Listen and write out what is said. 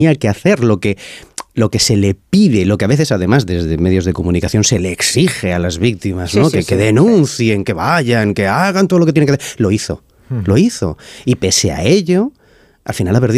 tenía que hacer, lo que se le pide, lo que a veces además desde medios de comunicación se le exige a las víctimas, ¿no? Que denuncien, que vayan, que hagan todo lo que tienen que hacer. Lo hizo. Y pese a ello, al final ha perdido